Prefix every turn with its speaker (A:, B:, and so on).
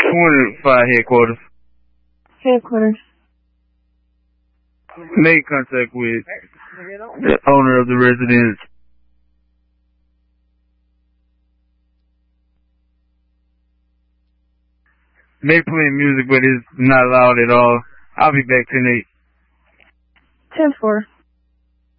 A: 25 headquarters.
B: Headquarters.
A: Make contact with the owner of the residence. They playing music, but it's not loud at all. I'll be back tonight.
B: 10-4.